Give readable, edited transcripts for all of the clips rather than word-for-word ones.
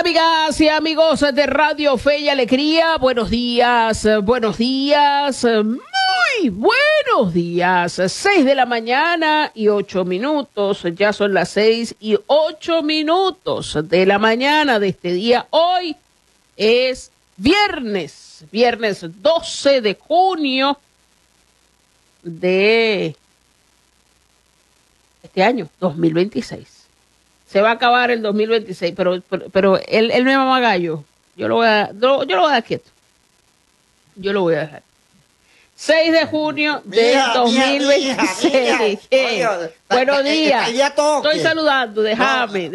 Amigas y amigos de Radio Fe y Alegría, buenos días, muy buenos días. 6 de la mañana y 8 minutos, ya son las 6 y 8 minutos de la mañana de este día. Hoy es viernes 12 de junio de este año, 2026. Se va a acabar el 2026, pero él me mama gallo. Yo lo voy a dar quieto. Yo lo voy a dejar. 6 de junio de 2026. Buenos días. Estoy saludando, déjame.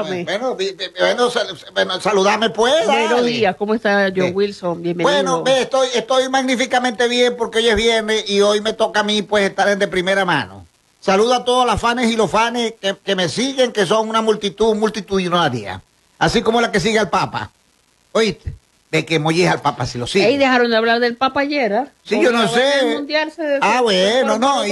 Bueno, saludame pues. Buenos días, ¿cómo está John Wilson? Bienvenido. Bueno, estoy magníficamente bien porque hoy es viernes y hoy me toca a mí pues estar de primera mano. Saludo a todos las fans y los fans que me siguen, que son una multitudinaria. Así como la que sigue al Papa. ¿Oíste? De que molleja al Papa si lo sigue. Ahí dejaron de hablar del Papa ayer, ¿eh? Sí, yo no sé. Bueno, no.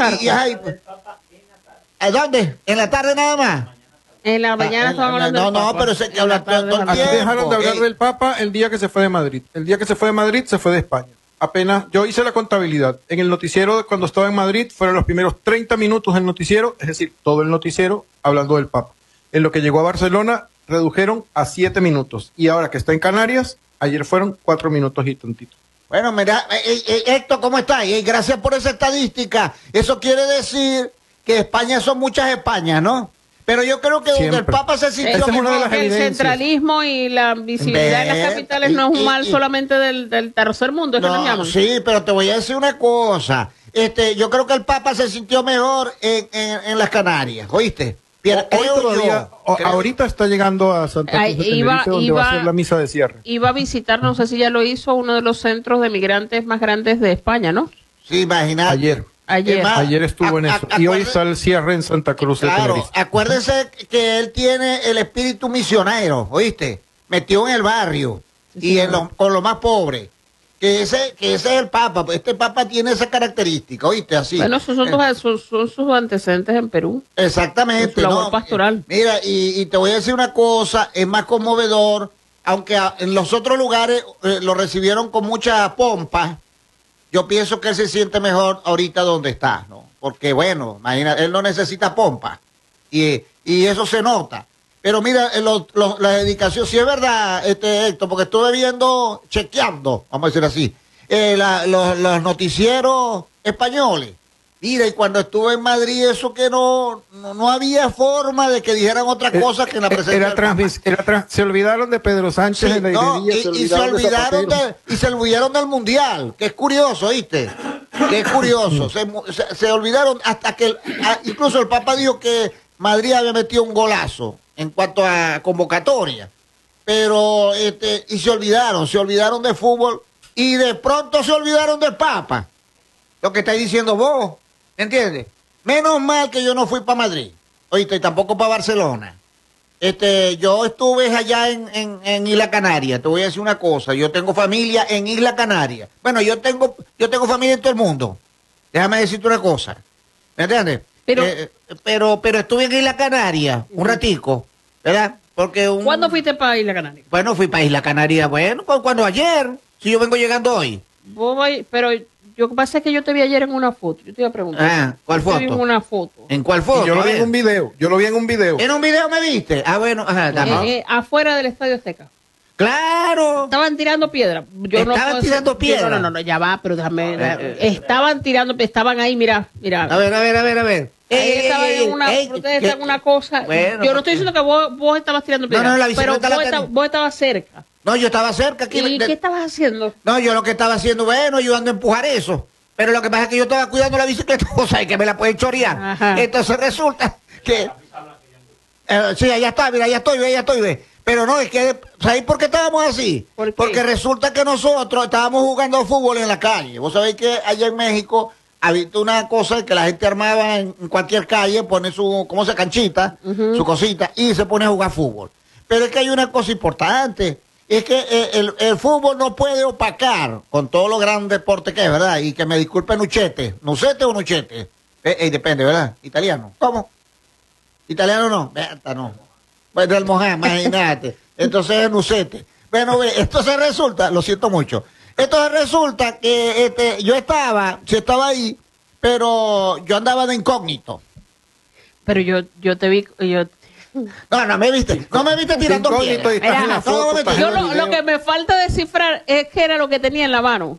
¿A dónde? ¿En la tarde nada más? En la mañana estaban hablando del Papa. No, pero sé que hablan todo el tiempo. Así dejaron de hablar del Papa el día que se fue de Madrid. El día que se fue de Madrid, se fue de España. Apenas, yo hice la contabilidad. En el noticiero, cuando estaba en Madrid, fueron los primeros 30 minutos del noticiero, es decir, todo el noticiero hablando del Papa. En lo que llegó a Barcelona, redujeron a 7 minutos. Y ahora que está en Canarias, ayer fueron 4 minutos y tantito. Bueno, mira, Héctor, ¿cómo está? Gracias por esa estadística. Eso quiere decir que España son muchas Españas, ¿no? Pero yo creo que donde el Papa se sintió mejor. El centralismo y la visibilidad de las capitales no es un mal solamente del tercer mundo, es que nos llaman. Sí, pero te voy a decir una cosa. Yo creo que el Papa se sintió mejor en las Canarias, ¿oíste? Ahorita está llegando a Santa Cruz de Tenerife, donde va a hacer la misa de cierre. Iba a visitar, no sé si ya lo hizo, uno de los centros de migrantes más grandes de España, ¿no? Sí, imagínate. Ayer estuvo en eso. Y hoy está el cierre en Santa Cruz de Tenerife. Acuérdense que él tiene el espíritu misionero, ¿oíste? Metió en el barrio y con los más pobres. Que ese es el Papa. Este Papa tiene esa característica, ¿oíste? Así. Bueno, son sus antecedentes en Perú. Exactamente. Su labor pastoral. Mira, y te voy a decir una cosa, es más conmovedor, aunque en los otros lugares lo recibieron con mucha pompa. Yo pienso que él se siente mejor ahorita donde está, ¿no? Porque, bueno, imagina, él no necesita pompa. Y eso se nota. Pero mira, la dedicación, sí es verdad, Héctor, porque estuve chequeando, vamos a decir así, los noticieros españoles. Mira, y cuando estuve en Madrid, eso que no había forma de que dijeran otra cosa que en la presentación. Se olvidaron de Pedro Sánchez en la irería, y se olvidaron del Mundial, que es curioso, ¿viste? Que es curioso. Se olvidaron hasta que incluso el Papa dijo que Madrid había metido un golazo en cuanto a convocatoria. Pero, y se olvidaron de fútbol y de pronto se olvidaron del Papa. Lo que estáis diciendo vos. ¿Entiendes? Menos mal que yo no fui para Madrid, oíste, y tampoco para Barcelona. Yo estuve allá en Isla Canaria. Te voy a decir una cosa, yo tengo familia en Isla Canaria. Bueno, yo tengo familia en todo el mundo. Déjame decirte una cosa, ¿me entiendes? Pero estuve en Isla Canaria un ratico, ¿verdad? Porque ¿Cuándo fuiste para Isla Canaria? Bueno, fui para Isla Canaria, cuando ayer, si yo vengo llegando hoy. Pero lo que pasa es que yo te vi ayer en una foto. Yo te iba a preguntar. ¿Cuál foto? Yo te vi en una foto. ¿En cuál foto? Yo lo vi en un video. ¿En un video me viste? Bueno, afuera del Estadio Azteca. ¡Claro! Estaban tirando piedra. ¿Estaban tirando piedra? No, ya va, pero déjame. Estaban ahí, mira. A ver. Estaban en una protesta, en una cosa. Bueno, yo no estoy diciendo que vos estabas tirando piedra. Pero vos estabas cerca. No, yo estaba cerca. ¿Y qué estabas haciendo? No, yo lo que estaba haciendo, ayudando a empujar eso. Pero lo que pasa es que yo estaba cuidando la bicicleta, o sea, que me la pueden chorear. Ajá. Entonces resulta que... sí, allá está, mira, allá estoy, ve. Pero no, es que, ¿sabéis por qué estábamos así? Porque resulta que nosotros estábamos jugando fútbol en la calle. Vos sabéis que allá en México había una cosa que la gente armaba en cualquier calle, pone canchita, su cosita, y se pone a jugar fútbol. Pero es que hay una cosa importante. Es que el fútbol no puede opacar con todos los grandes deportes que es, ¿verdad? Y que me disculpe Nuchete. ¿Nucete o Nuchete? Depende, ¿verdad? ¿Italiano? ¿Cómo? ¿Italiano no? Berta, no. Pues del Moján, imagínate. Entonces en Ucete. Bueno, ve, entonces resulta, lo siento mucho. Entonces resulta que yo estaba ahí, pero yo andaba de incógnito. Pero yo te vi, No me viste tirando Incógnito y piedras. estás en la Mira, foto, no me estás metí. en el lo video. que me falta descifrar es qué era lo que tenía en la mano.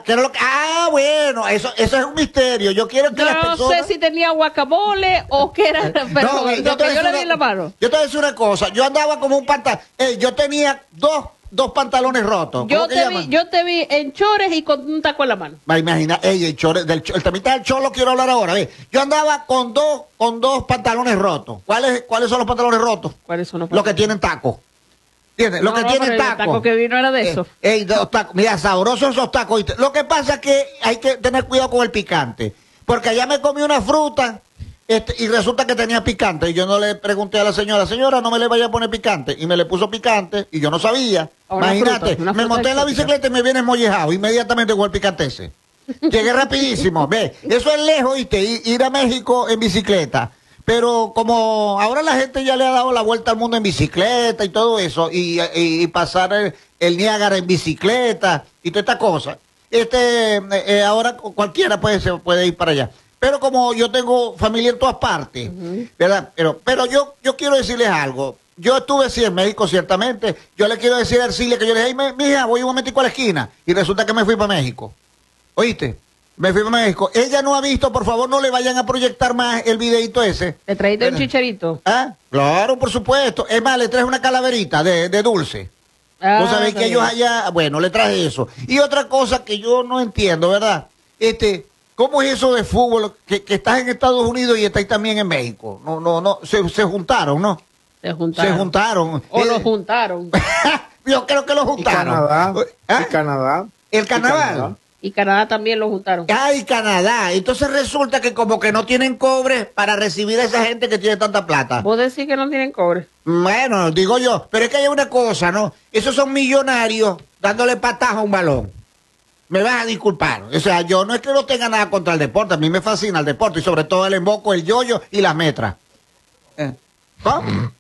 Bueno, eso es un misterio. Yo quiero que Yo las no personas... sé si tenía guacamole o qué era, pero No, ve, lo que yo le vi en la mano. Yo te voy a decir una cosa. Yo andaba como un pantalón. Yo tenía dos pantalones rotos. Yo ¿Cómo que llaman? te vi en chores y con un taco en la mano. Va, imagina, el temita del cholo quiero hablar ahora. Ve. Yo andaba con dos pantalones rotos. ¿Cuáles son los pantalones rotos? ¿Cuáles son los Los que tienen tacos. ¿Entiendes? Los que tienen pero el tacos. taco que vino era de eso. Dos tacos. Mira, sabrosos esos tacos. ¿Viste? Lo que pasa es que hay que tener cuidado con el picante. Porque allá me comí una fruta y resulta que tenía picante. Y yo no le pregunté a la señora, no me le vaya a poner picante. Y me le puso picante y yo no sabía. Imagínate, me monté en la bicicleta y me viene mollejado. Inmediatamente con el picante ese. Llegué rapidísimo. Ve, eso es lejos, ¿viste? Ir a México en bicicleta. Pero como ahora la gente ya le ha dado la vuelta al mundo en bicicleta y todo eso, y pasar el Niágara en bicicleta y toda esta cosa, ahora cualquiera se puede ir para allá. Pero como yo tengo familia en todas partes, ¿verdad? Pero yo quiero decirles algo. Yo estuve sí en México, ciertamente. Yo le quiero decir a Ercilia que yo le dije, mija, voy un momentico a la esquina. Y resulta que me fui para México. ¿Oíste? Me fui para México. Ella no ha visto, por favor, no le vayan a proyectar más el videito ese. ¿Le trajiste un chicherito? ¿Ah? Claro, por supuesto. Es más, le traje una calaverita de dulce. Vos sabés que ellos allá, bueno, le traje eso. Y otra cosa que yo no entiendo, ¿verdad? ¿Cómo es eso de fútbol? Que estás en Estados Unidos y estás también en México. No, se juntaron, ¿no? Se juntaron. Se juntaron. O lo juntaron. Yo creo que lo juntaron. Y Canadá. El carnaval. Y Canadá también lo juntaron. Ay, Canadá. Entonces resulta que como que no tienen cobre para recibir a esa gente que tiene tanta plata. ¿Vos decís que no tienen cobre? Bueno, digo yo. Pero es que hay una cosa, ¿no? Esos son millonarios dándole pataja a un balón. Me vas a disculpar. O sea, yo no es que no tenga nada contra el deporte. A mí me fascina el deporte. Y sobre todo el emboco, el yoyo y las metras. ¿Cómo?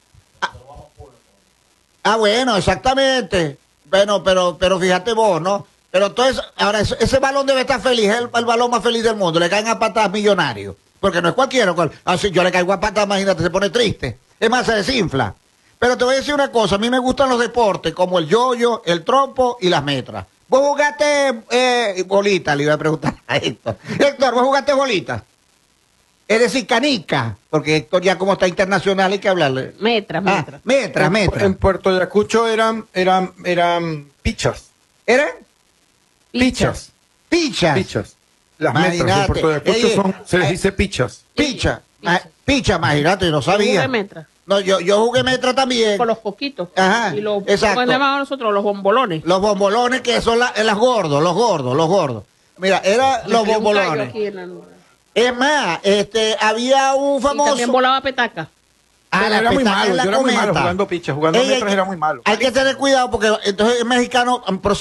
Bueno, exactamente. Bueno, pero fíjate vos, ¿no? Pero entonces, ahora ese balón debe estar feliz, es el balón más feliz del mundo. Le caen a patadas millonarios. Porque no es cualquiera. Así yo le caigo a patadas, imagínate, se pone triste. Es más, se desinfla. Pero te voy a decir una cosa, a mí me gustan los deportes como el yoyo, el trompo y las metras. ¿Vos jugaste bolita? Le iba a preguntar a Héctor. Héctor, ¿vos jugaste bolita? Es decir, canica, porque Héctor ya como está internacional hay que hablarle. Metra. Metra. En Puerto Ayacucho eran pichas. ¿Eran? Pichas. Pichas. Las metras en Imagínate. Puerto Ayacucho se les dice pichas. Picha, imagínate, no sabía. Jugué metra. No, yo jugué metra también. Con los coquitos. Ajá, Y los, exacto. ¿cómo llamamos nosotros? Los bombolones. Los bombolones que son los gordos. Mira, eran los Un callo bombolones. aquí en la- Es más, había un Y famoso... también volaba petaca. Pero la era muy petaca malo, en la yo era muy malo cometa. jugando pichas, jugando Ey, metras era muy malo. Hay que tener cuidado porque entonces el mexicano